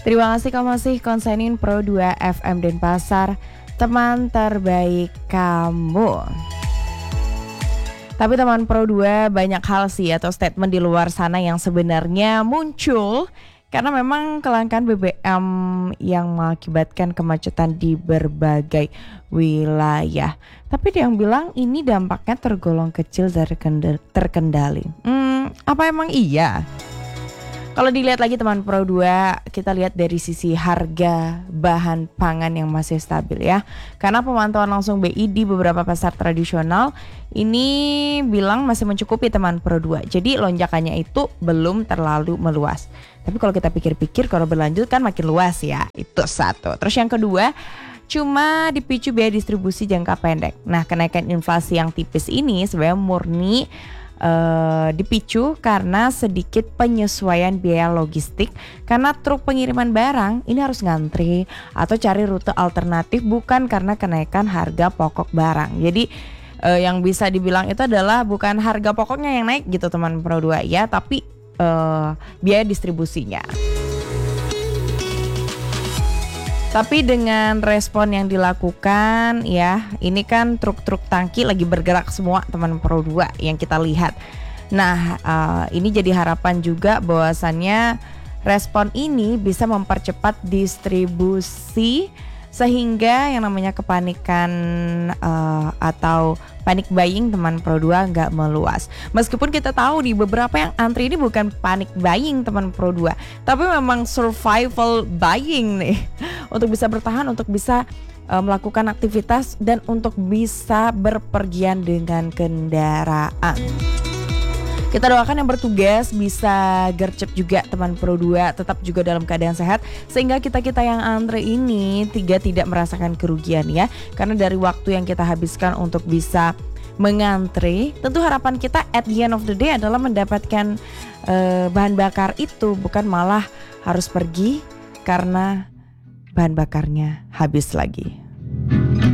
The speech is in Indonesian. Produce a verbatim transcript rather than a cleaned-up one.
Terima kasih kamu masih konsenin Pro dua F M Denpasar, teman terbaik kamu. Tapi teman Pro dua, banyak hal sih atau statement di luar sana yang sebenarnya muncul karena memang kelangkaan B B M yang mengakibatkan kemacetan di berbagai wilayah. Tapi ada yang bilang ini dampaknya tergolong kecil dan terkendali. Hmm, apa emang iya? Kalau dilihat lagi teman Pro dua, kita lihat dari sisi harga bahan pangan yang masih stabil ya. Karena pemantauan langsung B I di beberapa pasar tradisional ini bilang masih mencukupi teman Pro dua. Jadi lonjakannya itu belum terlalu meluas. Tapi kalau kita pikir-pikir kalau berlanjut kan makin luas ya. Itu satu. Terus yang kedua, cuma dipicu biaya distribusi jangka pendek. Nah, kenaikan inflasi yang tipis ini sebenarnya murni Uh, dipicu karena sedikit penyesuaian biaya logistik karena truk pengiriman barang ini harus ngantri atau cari rute alternatif, bukan karena kenaikan harga pokok barang. Jadi uh, yang bisa dibilang itu adalah bukan harga pokoknya yang naik gitu teman Pro dua ya, tapi uh, biaya distribusinya. Tapi dengan respon yang dilakukan ya, ini kan truk-truk tangki lagi bergerak semua teman Pro dua yang kita lihat. Nah uh, ini jadi harapan juga bahwasannya respon ini bisa mempercepat distribusi sehingga yang namanya kepanikan uh, atau panic buying teman Pro dua nggak meluas. Meskipun kita tahu di beberapa yang antri ini bukan panic buying teman Pro dua, tapi memang survival buying nih untuk bisa bertahan, untuk bisa uh, melakukan aktivitas dan untuk bisa berpergian dengan kendaraan. Kita doakan yang bertugas bisa gercep juga teman Pro dua, tetap juga dalam keadaan sehat sehingga kita-kita yang antre ini tiga tidak merasakan kerugian ya. Karena dari waktu yang kita habiskan untuk bisa mengantre, tentu harapan kita at the end of the day adalah mendapatkan uh, bahan bakar itu, bukan malah harus pergi karena bahan bakarnya habis lagi.